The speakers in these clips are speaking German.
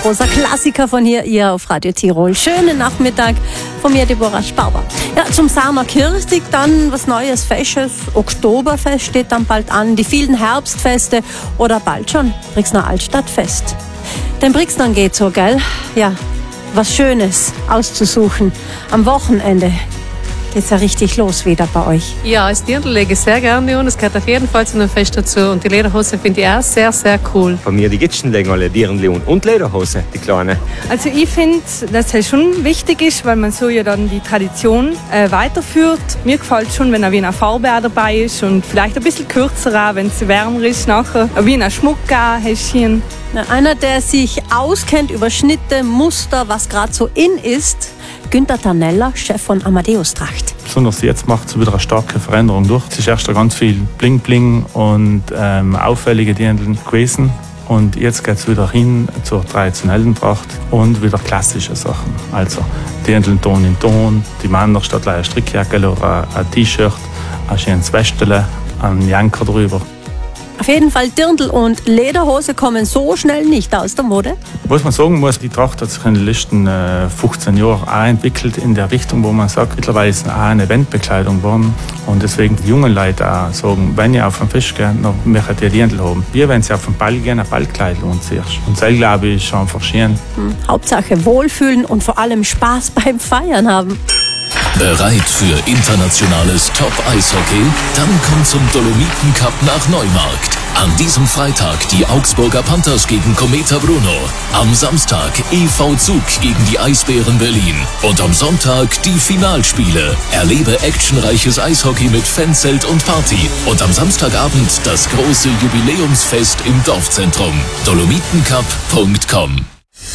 großer Klassiker von hier auf Radio Tirol. Schönen Nachmittag von mir, Deborah Spauber. Ja, zum Sarner Kirstig dann was Neues, Fesches. Oktoberfest steht dann bald an, die vielen Herbstfeste oder bald schon Brixner Altstadtfest. Den Brixnern geht's so, gell? Ja, was Schönes auszusuchen. Am Wochenende geht's ja richtig los wieder bei euch. Ja, das Dirndl lege ich sehr gerne und es gehört auf jeden Fall zu einem Fest dazu. Und die Lederhose finde ich auch sehr, sehr cool. Von mir die Gitschen legen alle Dirndl und Lederhose, die kleine. Also ich finde, dass es schon wichtig ist, weil man so ja dann die Tradition weiterführt. Mir gefällt schon, wenn ein Wiener Farbe auch dabei ist und vielleicht ein bisschen kürzer auch, wenn es wärmer ist nachher. Ein Wiener Schmuck auch, Häschen. Einer, der sich auskennt über Schnitte, Muster, was gerade so in ist, Günther Tanneller, Chef von Amadeus Tracht. Besonders jetzt macht es wieder eine starke Veränderung durch. Es ist erst ganz viel Bling-Bling und auffällige Dirndl gewesen. Und jetzt geht es wieder hin zur traditionellen Tracht und wieder klassische Sachen. Also Dirndl Ton in Ton, die Männer statt einer Strickjacke oder ein T-Shirt, ein schönes Westele, ein Janker drüber. Auf jeden Fall, Dirndl und Lederhose kommen so schnell nicht aus der Mode. Was man sagen muss, die Tracht hat sich in den letzten 15 Jahren auch entwickelt in der Richtung, wo man sagt, mittlerweile ist es auch eine Eventbekleidung geworden. Und deswegen die jungen Leute auch sagen, wenn ihr auf ein Fest geht, dann möchtet ihr Dirndl haben. Wie wenn sie auf den Ball gehen, ein Ballkleid lohnt sich. Und das, glaube ich, ist einfach schön. Hauptsache wohlfühlen und vor allem Spaß beim Feiern haben. Bereit für internationales Top-Eishockey? Dann kommt zum Dolomiten-Cup nach Neumarkt. An diesem Freitag die Augsburger Panthers gegen Cometa Bruno. Am Samstag EV Zug gegen die Eisbären Berlin. Und am Sonntag die Finalspiele. Erlebe actionreiches Eishockey mit Fanzelt und Party. Und am Samstagabend das große Jubiläumsfest im Dorfzentrum. dolomitencup.com.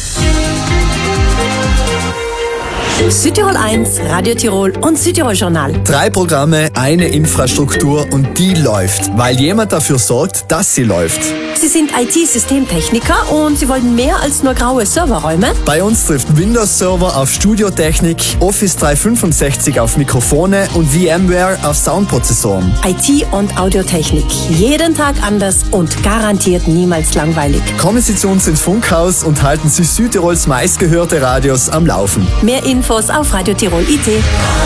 Südtirol 1, Radio Tirol und Südtirol Journal. 3 Programme, eine Infrastruktur und die läuft, weil jemand dafür sorgt, dass sie läuft. Sie sind IT-Systemtechniker und Sie wollen mehr als nur graue Serverräume? Bei uns trifft Windows Server auf Studiotechnik, Office 365 auf Mikrofone und VMware auf Soundprozessoren. IT und Audiotechnik. Jeden Tag anders und garantiert niemals langweilig. Kommen Sie zu uns ins Funkhaus und halten Sie Südtirols meistgehörte Radios am Laufen. Mehr Infos auf Radio Tirol IT.